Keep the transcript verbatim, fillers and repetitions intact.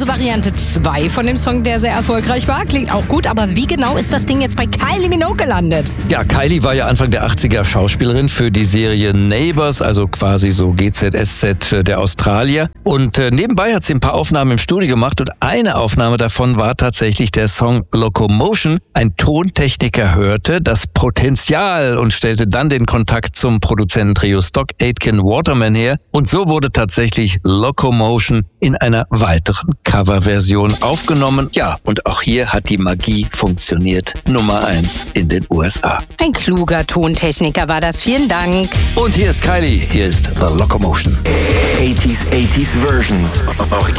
also Variante zwei von dem Song, der sehr erfolgreich war. Klingt auch gut, aber wie genau ist das Ding jetzt bei Kylie Minogue gelandet? Ja, Kylie war ja Anfang der achtziger Schauspielerin für die Serie Neighbours, also quasi so G Z S Z der Australier. Und äh, nebenbei hat sie ein paar Aufnahmen im Studio gemacht und eine Aufnahme davon war tatsächlich der Song Locomotion. Ein Tontechniker hörte das Potenzial und stellte dann den Kontakt zum Produzententrio Stock Aitken Waterman her. Und so wurde tatsächlich Locomotion in einer weiteren Coverversion aufgenommen. Ja, und auch hier hat die Magie funktioniert. Nummer eins in den U S A. Ein kluger Tontechniker war das. Vielen Dank. Und hier ist Kylie. Hier ist The Locomotion. eighties, eighties versions.